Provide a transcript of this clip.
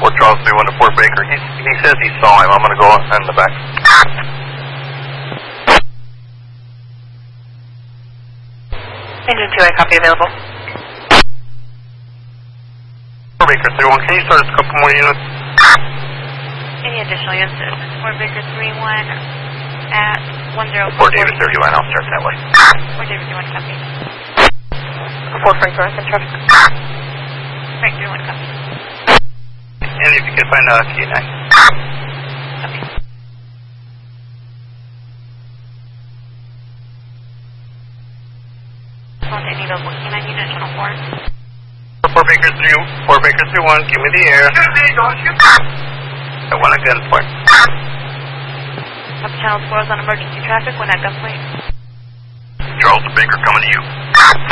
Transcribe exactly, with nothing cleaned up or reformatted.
Fort Charles three one to Fort Baker. He, he says he saw him. I'm going to go in the back. Engine two, I copy available. Fort Baker three one, can you start a couple more units? Any additional units? Fort Baker three one at one zero four. Fort David thirty-one, I'll start that way. Fort David thirty-one, copy. Fort Frank North in traffic. Frank thirty-one, copy. And if you can find uh, T nine. Copy. Want any available T nine unit, channel four. Fort Baker three, Fort Baker three one, give me the air. I want a gunpoint. Up channel four is on emergency traffic, one at gunpoint. Charles Baker coming to you.